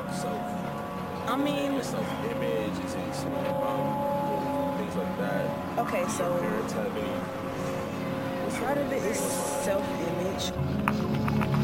self, I mean, self-image? Is it things like that? okay, so Parents have any? part of it is self-image.